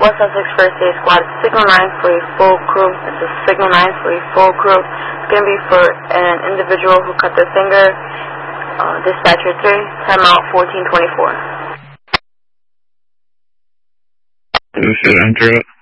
West Sussex First Aid Squad, Signal 9 for a full crew. This is Signal 9 for a full crew. It's going to be for an individual who cut their finger. Dispatcher 3, timeout 1424. This is enter it.